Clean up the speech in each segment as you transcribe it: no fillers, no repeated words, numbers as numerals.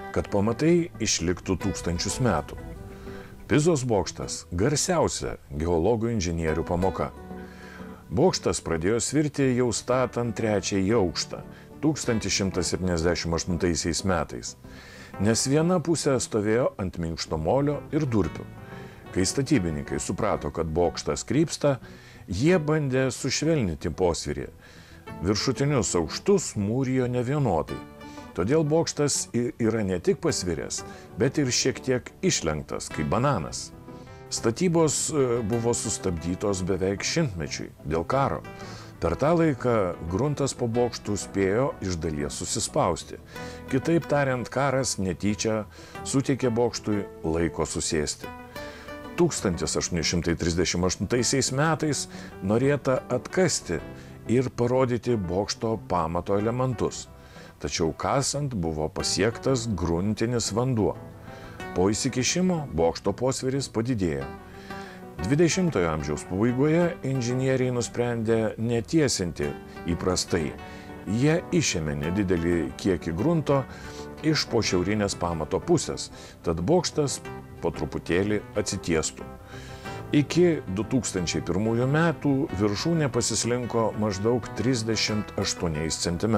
kad pamatai išliktų tūkstančius metų. Pizos bokštas – garsiausia geologų inžinierių pamoka. Bokštas pradėjo svirti jau statant trečiąjį aukštą 1178 metais, nes viena pusė stovėjo ant minkšto molio ir durpių. Kai statybininkai suprato, kad bokštas krypsta, jie bandė sušvelninti posvyrį. Viršutinius aukštus mūrijo nevienodai. Todėl bokštas yra ne tik pasviręs, bet ir šiek tiek išlenktas, kaip bananas. Statybos buvo sustabdytos beveik šimtmečiui dėl karo. Per tą laiką gruntas po bokštų spėjo iš dalies susispausti. Kitaip tariant, karas netyčia suteikė bokštui laiko susėsti. 1838 metais norėta atkasti ir parodyti bokšto pamato elementus. Tačiau kasant buvo pasiektas gruntinis vanduo. Po įsikišimo bokšto posvyris padidėjo. 20-ojo amžiaus pabaigoje inžinieriai nusprendė netiesinti įprastai. Jie išėmė nedidelį kiekį grunto iš po šiaurinės pamato pusės, tad bokštas po truputėlį atsitiestų. Iki 2001 metų viršūnė pasislinko maždaug 38 cm.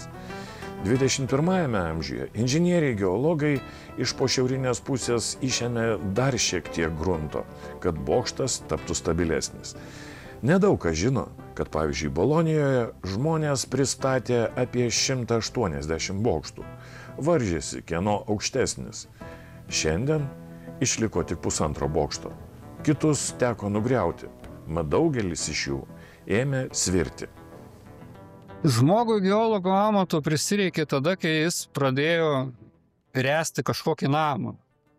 21 amžiuje inžinieriai geologai iš po šiaurinės pusės išėmė dar šiek tiek grunto, kad bokštas taptų stabilesnis. Nedaug kas žino, kad pavyzdžiui Bolonijoje žmonės pristatė apie 180 bokštų. Varžėsi, kieno aukštesnis. Šiandien išliko tik 1,5 bokšto. Kitus teko nugriauti, mat daugelis iš jų ėmė svirti. Žmogui geologo amato prisireikė tada, kai jis pradėjo ręsti kažkokį namą.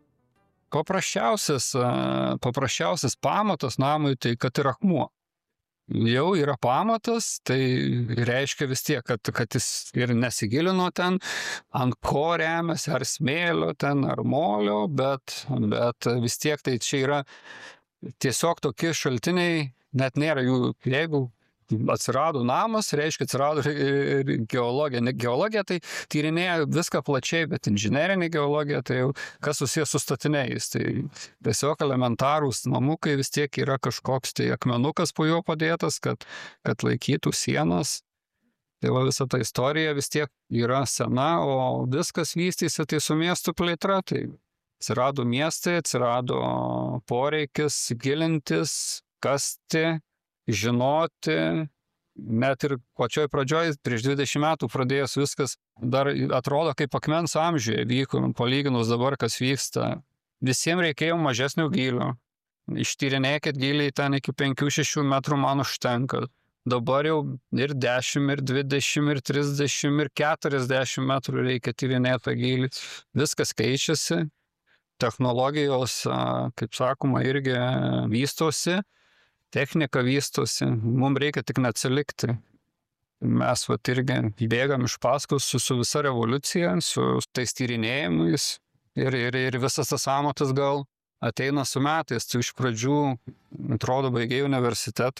Paprasčiausias pamatas namui tai kad ir akmuo. Jau yra pamatas, tai reiškia vis tiek, kad jis ir nesigilino ten, ant ko remiasi, ar smėlio ten, ar molio, bet vis tiek tai čia yra tiesiog tokie šaltiniai, net nėra jų, jeigu atsirado namas, reiškia atsirado ir geologija. Ne geologija tai tyrinėja viską plačiai, bet inžinerinė geologija tai jau kas susijęs su statiniais. Tai tiesiog elementarūs namukai vis tiek yra kažkoks tai akmenukas po juo padėtas, kad laikytų sienas. Tai va visa ta istorija vis tiek yra sena, o viskas vystėsi tai su miestų plėtra. Tai atsirado miestai, atsirado poreikis gilintis, kasti, žinoti, net ir pačioj pradžioj, prieš 20 metų pradėjus viskas, dar atrodo kaip akmens amžiuje vyko, palyginus dabar, kas vyksta. Visiems reikėjo mažesnio gylio. Ištyrinėkit giliai ten iki 5-6 metrų man užtenka. Dabar jau ir 10, ir 20, ir 30, ir 40 metrų reikia tyrinėti gylį. Viskas keičiasi. Technologijos, kaip sakoma, irgi vystosi. Technika vystosi, mums reikia tik neatsilikti. Mes irgi bėgam iš paskos su visa revoliucija, su tais tyrinėjimais ir visas tas amatas gal ateina su metais. Tu iš pradžių, atrodo, baigėjai universitetą,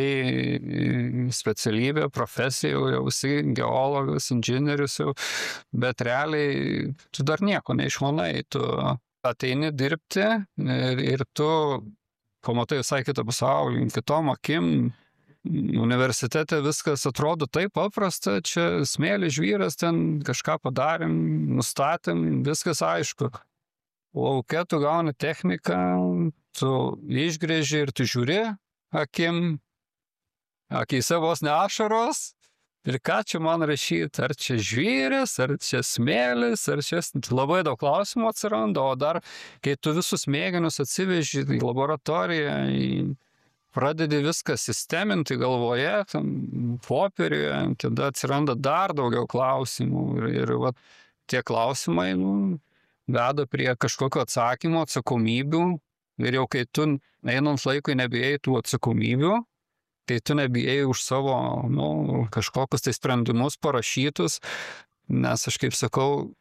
įgijai specialybę, profesiją, jau esi geologas, inžinierius, bet realiai tu dar nieko neišmanai. Tu ateini dirbti ir tu pamatai visai kitą pasaulį, kitom akim. Universitete viskas atrodo taip paprasta, čia smėlis, žvyras, ten kažką padarėm, nustatėm, viskas aišku. Lauke tu gauni techniką, tu išgrėži ir tu žiūri akim, akyse vos ne ašaros. Ir ką čia man rašyti, ar čia žvyras, ar čia smėlis, ar čia labai daug klausimų atsiranda, o dar, kai tu visus mėginius atsiveži į laboratoriją, pradedi viską sisteminti galvoje, popieriuje, tada atsiranda dar daugiau klausimų ir tie klausimai veda prie kažkokio atsakymo, atsakomybių, ir jau kai tu einant laikui nebijai tų atsakomybių, kai tu nebijai už savo kažkokius tai sprendimus parašytus, nes aš kaip sakau,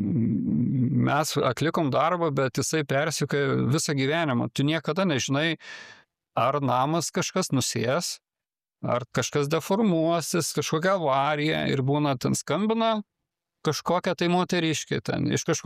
mes atlikom darbą, bet jisai persikelia visą gyvenimą. Tu niekada nežinai, ar namas kažkas nusės, ar kažkas deformuosis, kažkokia avarija ir būna ten skambina kažkokia tai moteriškė ten iš kažko